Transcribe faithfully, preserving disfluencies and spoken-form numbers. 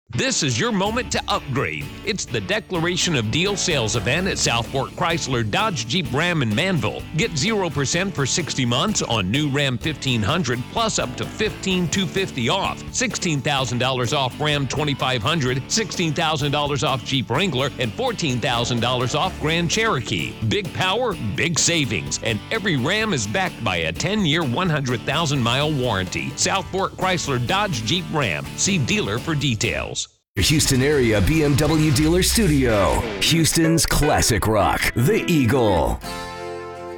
This is your moment to upgrade. It's the Declaration of Deal sales event at Southport Chrysler Dodge Jeep Ram in Manville. Get zero percent for sixty months on new Ram fifteen hundred plus up to fifteen thousand two hundred fifty dollars off, sixteen thousand dollars off Ram twenty-five hundred, sixteen thousand dollars off Jeep Wrangler, and fourteen thousand dollars off Grand Cherokee. Big power, big savings, and every Ram is backed by a ten-year, one hundred thousand mile warranty. Southport Chrysler Dodge Jeep Ram. See dealer for details. Houston area B M W dealer studio. Houston's classic rock, The Eagle.